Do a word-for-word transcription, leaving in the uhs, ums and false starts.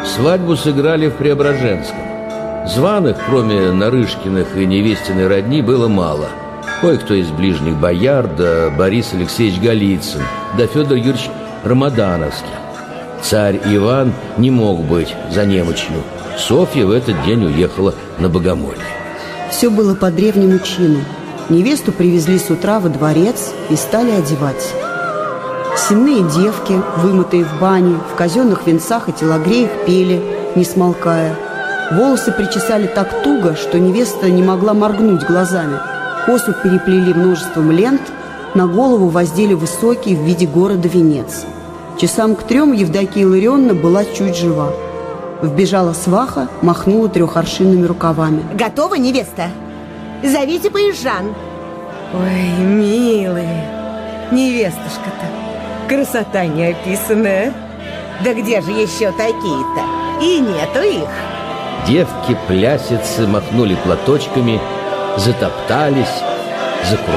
Свадьбу сыграли в Преображенском. Званых, кроме Нарышкиных и невестиной родни, было мало. Кое-кто из ближних бояр, да Борис Алексеевич Голицын, да Федор Юрьевич Рамадановский. Царь Иван не мог быть за немочью. Софья в этот день уехала на Богомолье. Все было по древнему чину. Невесту привезли с утра во дворец и стали одевать. Сенные девки, вымытые в бане, в казенных венцах и телогреях пели, не смолкая. Волосы причесали так туго, что невеста не могла моргнуть глазами. Косу переплели множеством лент, на голову воздели высокий в виде города венец. Часам к трем Евдокия Илларионовна была чуть жива. Вбежала сваха, махнула трехоршинными рукавами. Готова, невеста? Зовите поезжан. Ой, милые, невестушка-то, красота неописанная. Да где же еще такие-то? И нету их. Девки-плясицы махнули платочками, затоптались, закружили.